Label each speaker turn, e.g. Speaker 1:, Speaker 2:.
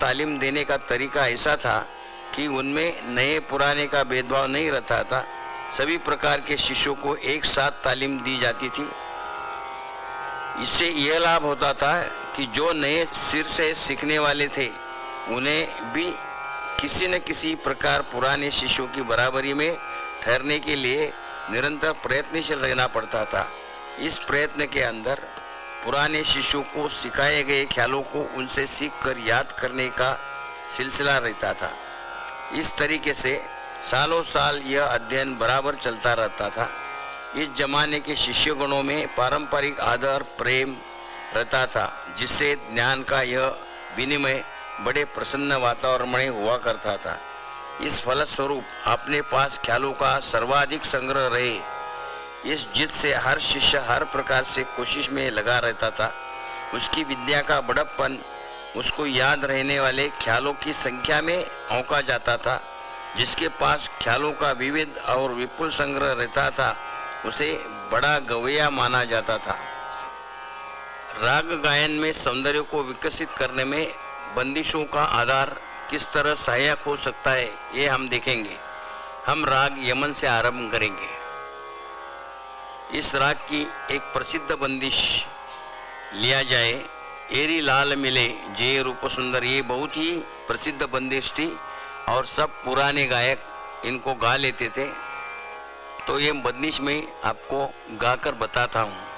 Speaker 1: तालीम देने का तरीका ऐसा था कि उनमें नए पुराने का भेदभाव नहीं रहता था। सभी प्रकार के शिष्यों को एक साथ तालीम दी जाती थी। इससे यह लाभ होता था कि जो नए सिर से सीखने वाले थे उन्हें भी किसी न किसी प्रकार पुराने शिष्यों की बराबरी में ठहरने के लिए निरंतर प्रयत्नशील रहना पड़ता था। इस प्रयत्न के अंदर पुराने शिष्यों को सिखाए गए ख्यालों को उनसे सीखकर याद करने का सिलसिला रहता था। इस तरीके से सालों साल यह अध्ययन बराबर चलता रहता था। इस जमाने के शिष्यगणों में पारंपरिक आदर प्रेम रहता था, जिससे ज्ञान का यह विनिमय बड़े प्रसन्न वातावरण में हुआ करता था। इस फलस्वरूप अपने पास ख्यालों का सर्वाधिक संग्रह रहे, इस जिद से हर शिष्य हर प्रकार से कोशिश में लगा रहता था। उसकी विद्या का बड़प्पन उसको याद रहने वाले ख्यालों की संख्या में आंका जाता था। जिसके पास ख्यालों का विविध और विपुल संग्रह रहता था उसे बड़ा गवैया माना जाता था। राग गायन में सौंदर्य को विकसित करने में बंदिशों का आधार किस तरह सहायक हो सकता है, ये हम देखेंगे। हम राग यमन से आरंभ करेंगे। इस राग की एक प्रसिद्ध बंदिश लिया जाए, एरी लाल मिले जय रूप सुंदर। ये बहुत ही प्रसिद्ध बंदिश थी और सब पुराने गायक इनको गा लेते थे। तो ये बंदिश में आपको गाकर बताता हूँ।